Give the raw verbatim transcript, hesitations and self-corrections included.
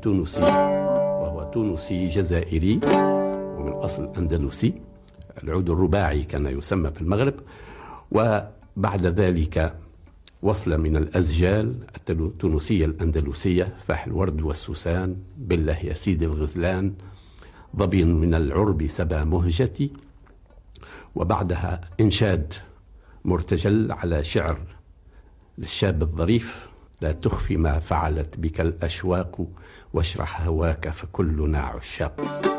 التونسي، وهو تونسي جزائري ومن أصل أندلسي. العود الرباعي كان يسمى في المغرب. وبعد ذلك وصل من الأزجال التونسية الأندلسية، فاح الورد والسوسان، بالله يا سيدي الغزلان، ظبي من العرب سبا مهجتي. وبعدها إنشاد مرتجل على شعر للشاب الظريف: لا تخفي ما فعلت بك الأشواق، واشرح هواك فكلنا عشاق.